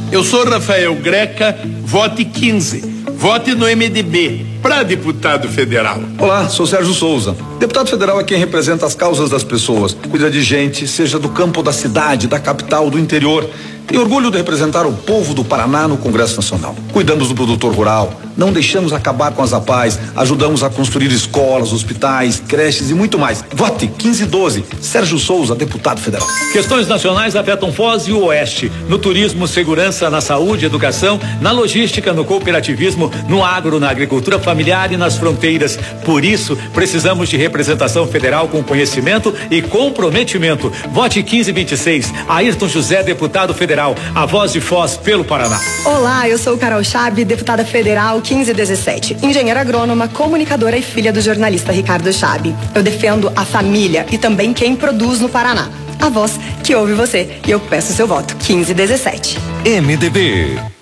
Eu sou Rafael Greca, vote 15. Vote no MDB, para deputado federal. Olá, sou Sérgio Souza. Deputado federal é quem representa as causas das pessoas, cuida de gente, seja do campo ou da cidade, da capital, do interior. Tenho orgulho de representar o povo do Paraná no Congresso Nacional. Cuidamos do produtor rural, não deixamos acabar com as APAES, ajudamos a construir escolas, hospitais, creches e muito mais. Vote 1512, Sérgio Souza, deputado federal. Questões nacionais afetam Foz e o Oeste. No turismo, segurança, na saúde, educação, na logística, no cooperativismo, no agro, na agricultura familiar e nas fronteiras. Por isso, precisamos de representação federal com conhecimento e comprometimento. Vote 1526, Ayrton José, deputado federal. A voz de Foz pelo Paraná. Olá, eu sou Carol Chabe, deputada federal 1517, engenheira agrônoma, comunicadora e filha do jornalista Ricardo Chabe. Eu defendo a família e também quem produz no Paraná. A voz que ouve você. E eu peço seu voto. 1517. MDB.